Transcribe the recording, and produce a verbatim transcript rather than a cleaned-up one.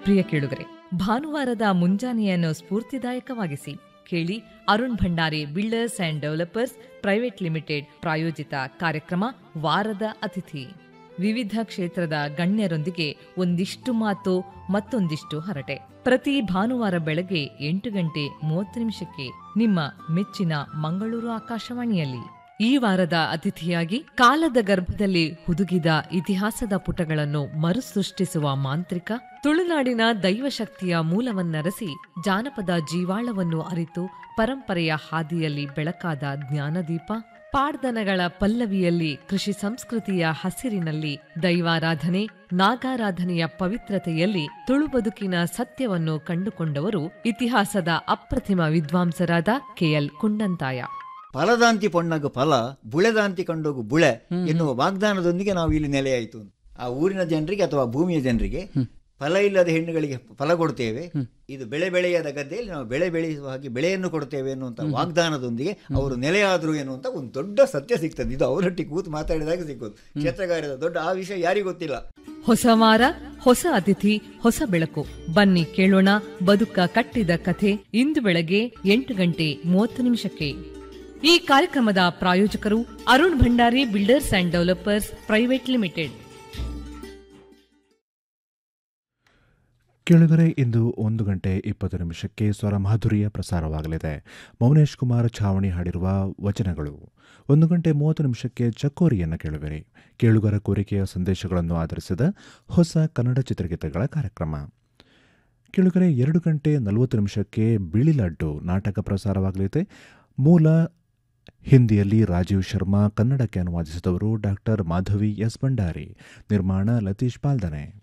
ಪ್ರಿಯ ಕೇಳುಗರೆ, ಭಾನುವಾರದ ಮುಂಜಾನೆಯನ್ನು ಸ್ಫೂರ್ತಿದಾಯಕವಾಗಿಸಿ ಕೇಳಿ Arun Bhandari builders and developers private limited ಪ್ರಾಯೋಜಿತ ಕಾರ್ಯಕ್ರಮ ವಾರದ ಅತಿಥಿ. ವಿವಿಧ ಕ್ಷೇತ್ರದ ಗಣ್ಯರೊಂದಿಗೆ ಒಂದಿಷ್ಟು ಮಾತು, ಮತ್ತೊಂದಿಷ್ಟು ಹರಟೆ. ಪ್ರತಿ ಭಾನುವಾರ ಬೆಳಗ್ಗೆ ಎಂಟು ಗಂಟೆ ಮೂವತ್ತು ನಿಮಿಷಕ್ಕೆ ನಿಮ್ಮ ಮೆಚ್ಚಿನ ಮಂಗಳೂರು ಆಕಾಶವಾಣಿಯಲ್ಲಿ. ಈ ವಾರದ ಅತಿಥಿಯಾಗಿ ಕಾಲದ ಗರ್ಭದಲ್ಲಿ ಹುದುಗಿದ ಇತಿಹಾಸದ ಪುಟಗಳನ್ನು ಮರುಸೃಷ್ಟಿಸುವ ಮಾಂತ್ರಿಕ, ತುಳುನಾಡಿನ ದೈವಶಕ್ತಿಯ ಮೂಲವನ್ನರಸಿ ಜಾನಪದ ಜೀವಾಳವನ್ನು ಅರಿತು ಪರಂಪರೆಯ ಹಾದಿಯಲ್ಲಿ ಬೆಳಕಾದ ಜ್ಞಾನದೀಪ, ಪಾಡ್ದನಗಳ ಪಲ್ಲವಿಯಲ್ಲಿ ಕೃಷಿ ಸಂಸ್ಕೃತಿಯ ಹಸಿರಿನಲ್ಲಿ ದೈವಾರಾಧನೆ, ನಾಗಾರಾಧನೆಯ ಪವಿತ್ರತೆಯಲ್ಲಿ ತುಳು ಬದುಕಿನ ಸತ್ಯವನ್ನು ಕಂಡುಕೊಂಡವರು ಇತಿಹಾಸದ ಅಪ್ರತಿಮ ವಿದ್ವಾಂಸರಾದ ಕೆಎಲ್ ಕುಂಡಂತಾಯ. ಫಲದಾಂತಿ ಪೊಣ್ಣಗು ಫಲ, ಬುಳೆದಾಂತಿ ಕಂಡೋಗು ಬುಳೆ ಎನ್ನುವ ವಾಗ್ದಾನದೊಂದಿಗೆ ನಾವು ಇಲ್ಲಿ ನೆಲೆಯಾಯಿತು. ಆ ಊರಿನ ಜನರಿಗೆ ಅಥವಾ ಭೂಮಿಯ ಜನರಿಗೆ ಫಲ ಇಲ್ಲದ ಹೆಣ್ಣುಗಳಿಗೆ ಫಲ ಕೊಡ್ತೇವೆ, ಇದು ಬೆಳೆ ಬೆಳೆಯದ ಗದ್ದೆಯಲ್ಲಿ ನಾವು ಬೆಳೆ ಬೆಳೆಯುವ ಹಾಗೆ ಬೆಳೆಯನ್ನು ಕೊಡ್ತೇವೆ ಎನ್ನುವಂತ ವಾಗ್ದಾನದೊಂದಿಗೆ ಅವರು ನೆಲೆಯಾದರು ಎನ್ನುವಂತ ಒಂದು ದೊಡ್ಡ ಸತ್ಯ ಸಿಗ್ತದೆ. ಇದು ಅವರೊಟ್ಟಿಗೆ ಕೂತು ಮಾತಾಡಿದಾಗ ಸಿಗೋದು. ಕ್ಷೇತ್ರಗಾರದ ದೊಡ್ಡ ಆ ವಿಷಯ ಯಾರಿಗೂ ಗೊತ್ತಿಲ್ಲ. ಹೊಸ ವಾರ, ಹೊಸ ಅತಿಥಿ, ಹೊಸ ಬೆಳಕು. ಬನ್ನಿ ಕೇಳೋಣ ಬದುಕ ಕಟ್ಟಿದ ಕಥೆ. ಇಂದು ಬೆಳಗ್ಗೆ ಎಂಟು ಗಂಟೆ ಮೂವತ್ತು ನಿಮಿಷಕ್ಕೆ. ಈ ಕಾರ್ಯಕ್ರಮದ ಪ್ರಾಯೋಜಕರು Arun Bhandari builders and developers private limited. ಕೇಳುಗರೆ, ಇಂದು ಒಂದು ಗಂಟೆ ಇಪ್ಪತ್ತು ನಿಮಿಷಕ್ಕೆ ಸ್ವರ ಮಾಧುರ್ಯ ಪ್ರಸಾರವಾಗಲಿದೆ. ಮೌನೇಶ್ ಕುಮಾರ್ ಛಾವಣಿ ಹಾಡಿರುವ ವಚನಗಳು. ಒಂದು ಗಂಟೆ ಮೂವತ್ತು ನಿಮಿಷಕ್ಕೆ ಚಕೋರಿಯನ್ನು ಕೇಳುವಿರಿ. ಕೇಳುಗರ ಕೋರಿಕೆಯ ಸಂದೇಶಗಳನ್ನು ಆಧರಿಸಿದ ಹೊಸ ಕನ್ನಡ ಚಿತ್ರಗೀತೆಗಳ ಕಾರ್ಯಕ್ರಮ. ಕೇಳುಗರೆ, ಎರಡು ಗಂಟೆ ನಲವತ್ತು ನಿಮಿಷಕ್ಕೆ ಬಿಳಿ ಲಡ್ಡು ನಾಟಕ ಪ್ರಸಾರವಾಗಲಿದೆ. ಮೂಲ ಹಿಂದಿಯಲ್ಲಿ ರಾಜೀವ್ ಶರ್ಮಾ, ಕನ್ನಡಕ್ಕೆ ಅನುವಾದಿಸಿದವರು ಡಾಕ್ಟರ್ ಮಾಧವಿ ಎಸ್ ಭಂಡಾರಿ, ನಿರ್ಮಾಣ ಲತೀಶ್ ಪಾಲ್ದನೆ.